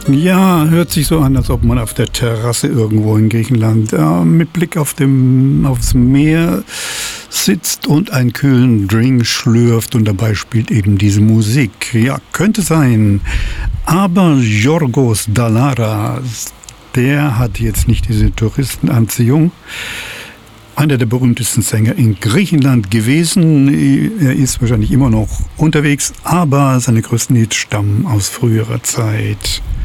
Ja, hört sich so an, als ob man auf der Terrasse irgendwo in Griechenland mit Blick aufs Meer sitzt und einen kühlen Drink schlürft und dabei spielt eben diese Musik. Ja, könnte sein. Aber Yorgos Dallaras, der hat jetzt nicht diese Touristenanziehung. Einer der berühmtesten Sänger in Griechenland gewesen. Er ist wahrscheinlich immer noch unterwegs, aber seine größten Hits stammen aus früherer Zeit.